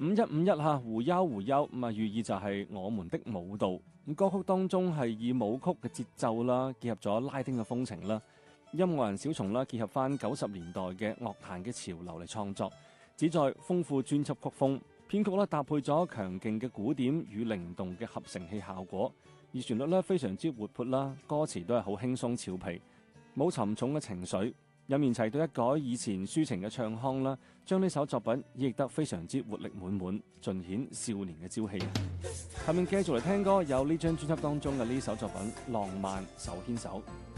5151嚇，胡憂胡憂咁啊，寓意就係我們的舞蹈。咁歌曲當中係以舞曲嘅節奏啦，結合咗拉丁嘅風情啦，音樂人小松啦結合翻90年代嘅樂壇嘅潮流嚟創作，旨在豐富專輯曲風。編曲咧搭配咗強勁嘅鼓點與靈動嘅合成器效果，而旋律咧非常之活潑啦，歌詞都係好輕鬆俏皮，冇沉重嘅情緒。任賢齊都一改以前抒情嘅唱腔啦，將呢首作品演繹得非常之活力滿滿，盡顯少年嘅朝氣。下面繼續嚟聽歌，有呢張專輯當中嘅呢首作品《浪漫手牽手》。